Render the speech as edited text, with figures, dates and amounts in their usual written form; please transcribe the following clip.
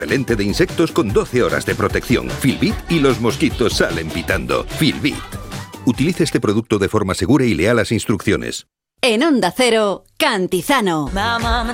repelente de insectos con 12 horas de protección. Filbit y los mosquitos salen pitando. Filbit. Utilice este producto de forma segura y lea las instrucciones. En Onda Cero, Cantizano.